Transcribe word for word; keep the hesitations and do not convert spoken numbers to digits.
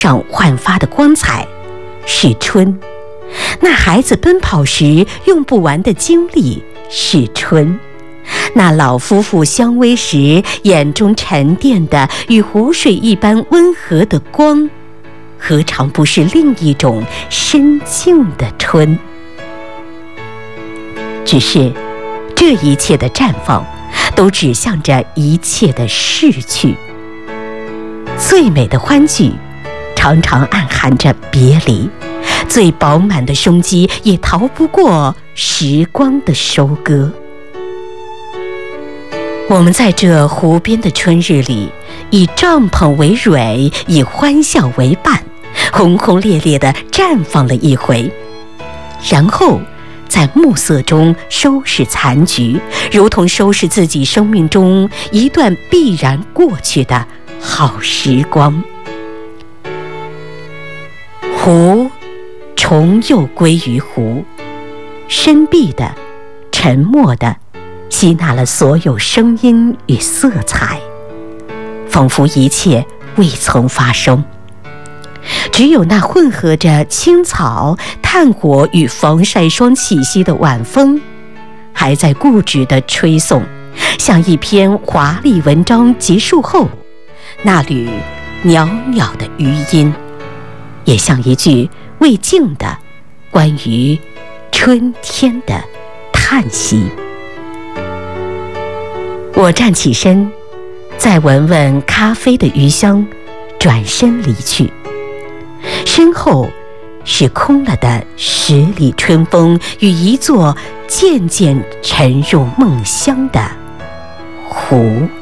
上焕发的光彩是春，那孩子奔跑时用不完的精力是春，那老夫妇相偎时眼中沉淀的与湖水一般温和的光，何尝不是另一种深静的春？只是这一切的绽放都指向着一切的逝去。最美的欢聚常常暗含着别离，最饱满的生机也逃不过时光的收割。我们在这湖边的春日里，以帐篷为蕊，以欢笑为伴，轰轰烈烈地绽放了一回，然后在暮色中收拾残局，如同收拾自己生命中一段必然过去的好时光。湖重又归于湖，深闭的、沉默的吸纳了所有声音与色彩，仿佛一切未曾发生。只有那混合着青草、炭火与防晒霜气息的晚风，还在固执地吹送，像一篇华丽文章结束后那缕袅袅的余音，也像一句未尽的关于春天的叹息。我站起身，再闻闻咖啡的余香，转身离去。身后是空了的十里春风与一座渐渐沉入梦乡的湖。